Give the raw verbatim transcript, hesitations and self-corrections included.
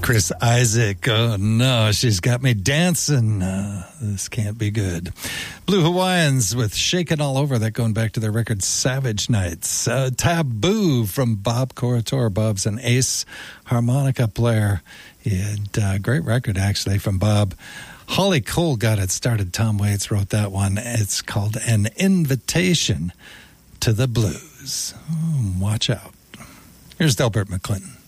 Chris Isaak. Oh, no, she's got me dancing. Uh, this can't be good. Blue Hawaiians with Shakin' All Over, that going back to their record Savage Nights. Uh, Taboo from Bob Corritore. Bob's an ace harmonica player. And uh, great record, actually, from Bob. Holly Cole got it started. Tom Waits wrote that one. It's called An Invitation to the Blues. Oh, watch out. Here's Delbert McClinton.